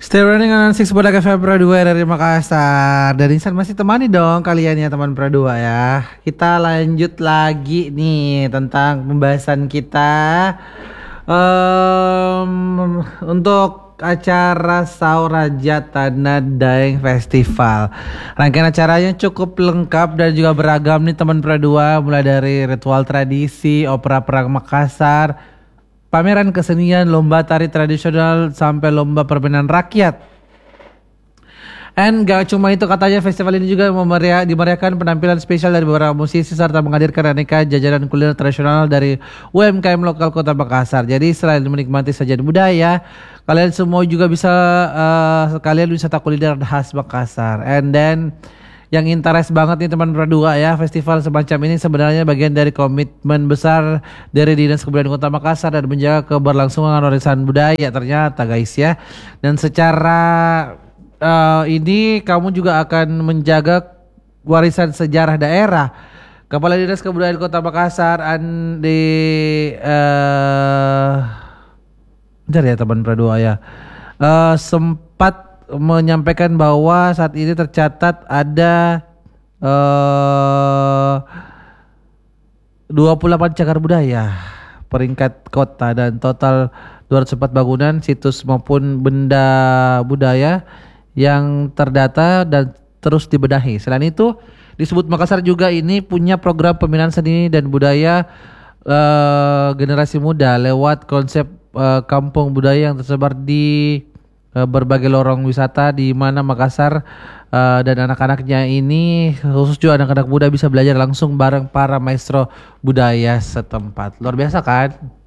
Stay running on Six Bodak FM Pro 2 dari Makassar. Dan Insan masih temani dong kalian ya teman Pro 2 ya. Kita lanjut lagi nih tentang pembahasan kita untuk acara Sauraja Tanah Daeng Festival. Rangkaian acaranya cukup lengkap dan juga beragam nih teman Pro 2, mulai dari ritual tradisi, opera perang Makassar, pameran kesenian, lomba tari tradisional, sampai lomba permainan rakyat. And gak cuma itu, katanya festival ini juga dimeriahkan penampilan spesial dari beberapa musisi serta menghadirkan aneka jajanan kuliner tradisional dari UMKM lokal Kota Makassar. Jadi selain menikmati sajian budaya, kalian semua juga bisa sekalian wisata kuliner khas Makassar. And then yang interest banget nih teman berdua ya, festival semacam ini sebenarnya bagian dari komitmen besar dari Dinas Kebudayaan Kota Makassar dan menjaga keberlangsungan warisan budaya ternyata guys ya. Dan secara ini kamu juga akan menjaga warisan sejarah daerah. Kepala Dinas Kebudayaan Kota Makassar bentar ya teman berdua ya, sempat menyampaikan bahwa saat ini tercatat ada 28 cagar budaya peringkat kota dan total 204 bangunan, situs maupun benda budaya yang terdata dan terus dibenahi. Selain itu, disebut Makassar juga ini punya program pembinaan seni dan budaya generasi muda lewat konsep kampung budaya yang tersebar di berbagai lorong wisata, di mana Makassar dan anak-anaknya ini, khusus juga anak-anak muda, bisa belajar langsung bareng para maestro budaya setempat. Luar biasa kan?